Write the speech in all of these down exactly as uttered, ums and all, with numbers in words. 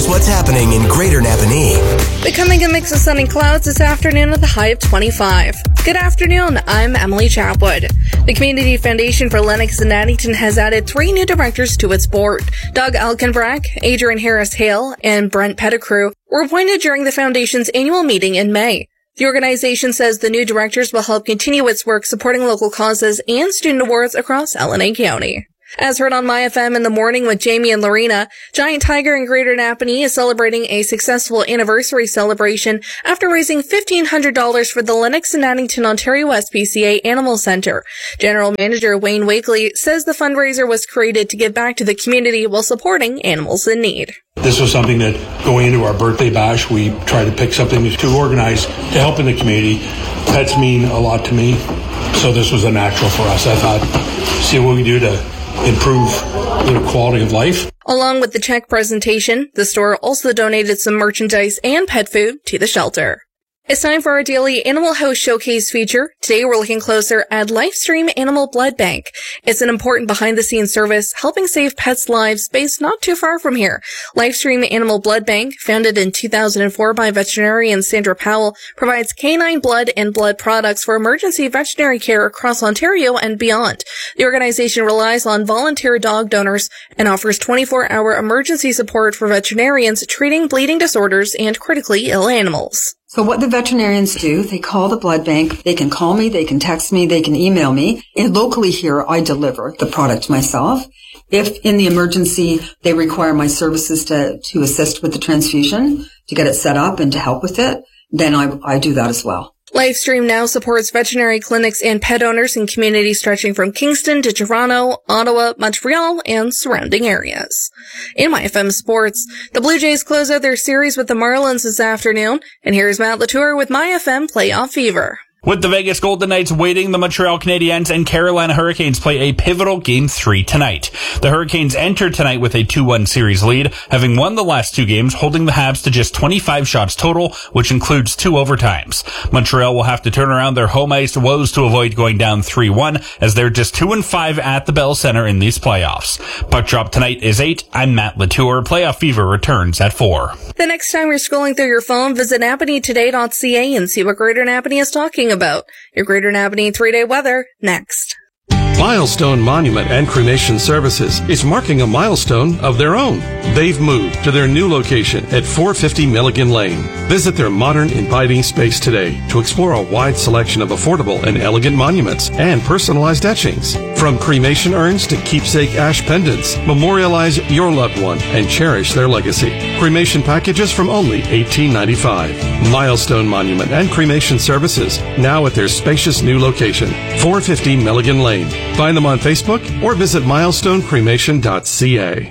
Here's what's happening in Greater Napanee. Becoming a mix of sun and clouds this afternoon with a high of twenty-five. Good afternoon, I'm Emily Chapwood. The Community Foundation for Lennox and Addington has added three new directors to its board. Doug Alkenbrack, Adrian Harris-Hale, and Brent Pettigrew were appointed during the foundation's annual meeting in May. The organization says the new directors will help continue its work supporting local causes and student awards across L N A County. As heard on My F M in the morning with Jamie and Lorena, Giant Tiger in Greater Napanee is celebrating a successful anniversary celebration after raising fifteen hundred dollars for the Lennox and Addington, Ontario S P C A Animal Centre. General Manager Wayne Wakely says the fundraiser was created to give back to the community while supporting animals in need. This was something that going into our birthday bash, we tried to pick something to organize to help in the community. Pets mean a lot to me, so this was a natural for us. I thought, see what we do to improve their quality of life. Along with the check presentation, the store also donated some merchandise and pet food to the shelter. It's time for our daily Animal House Showcase feature. Today we're looking closer at Lifestream Animal Blood Bank. It's an important behind-the-scenes service helping save pets' lives based not too far from here. Lifestream Animal Blood Bank, founded in two thousand four by veterinarian Sandra Powell, provides canine blood and blood products for emergency veterinary care across Ontario and beyond. The organization relies on volunteer dog donors and offers twenty-four hour emergency support for veterinarians treating bleeding disorders and critically ill animals. So what the veterinarians do, they call the blood bank. They can call me, they can text me, they can email me. And locally here, I deliver the product myself. If in the emergency they require my services to, to assist with the transfusion, to get it set up and to help with it, then I, I do that as well. Lifestream now supports veterinary clinics and pet owners in communities stretching from Kingston to Toronto, Ottawa, Montreal, and surrounding areas. In My F M Sports, the Blue Jays close out their series with the Marlins this afternoon, and here's Matt Latour with My F M Playoff Fever. With the Vegas Golden Knights waiting, the Montreal Canadiens and Carolina Hurricanes play a pivotal Game three tonight. The Hurricanes enter tonight with a two one series lead, having won the last two games, holding the Habs to just twenty-five shots total, which includes two overtimes. Montreal will have to turn around their home ice woes to avoid going down three one, as they're just two and five at the Bell Center in these playoffs. Puck drop tonight is eight. I'm Matt Latour. Playoff Fever returns at four. The next time you're scrolling through your phone, visit Napanee Today dot C A and see what Greater Napanee is talking about. about. Your Greater Napanee three-day weather next. Milestone Monument and Cremation Services is marking a milestone of their own. They've moved to their new location at four fifty Milligan Lane. Visit their modern, inviting space today to explore a wide selection of affordable and elegant monuments and personalized etchings. From cremation urns to keepsake ash pendants, memorialize your loved one and cherish their legacy. Cremation packages from only eighteen ninety-five. Milestone Monument and Cremation Services, now at their spacious new location, four fifty Milligan Lane. Find them on Facebook or visit milestone cremation dot C A.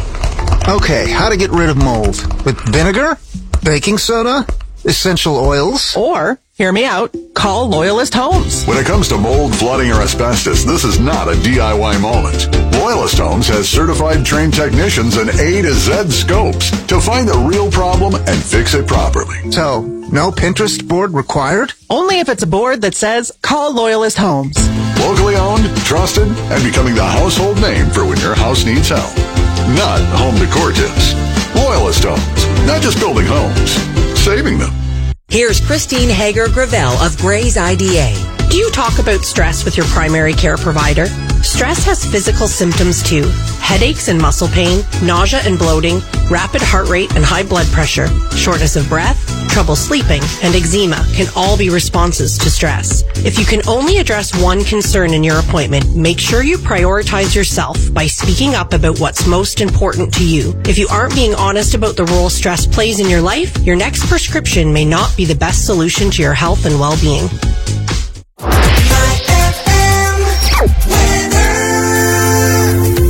Okay, how to get rid of mold? With vinegar? Baking soda? Essential oils? Or, hear me out, call Loyalist Homes. When it comes to mold, flooding, or asbestos, this is not a D I Y moment. Loyalist Homes has certified trained technicians and A to Z scopes to find the real problem and fix it properly. So, no Pinterest board required? Only if it's a board that says, call Loyalist Homes. Locally owned, trusted, and becoming the household name for when your house needs help. Not home decor tips. Loyalist Homes. Not just building homes, saving them. Here's Christine Hager-Gravel of Gray's I D A. Do you talk about stress with your primary care provider? Stress has physical symptoms too. Headaches and muscle pain, nausea and bloating, rapid heart rate and high blood pressure, shortness of breath, trouble sleeping, and eczema can all be responses to stress. If you can only address one concern in your appointment, make sure you prioritize yourself by speaking up about what's most important to you. If you aren't being honest about the role stress plays in your life, your next prescription may not be the best solution to your health and well-being.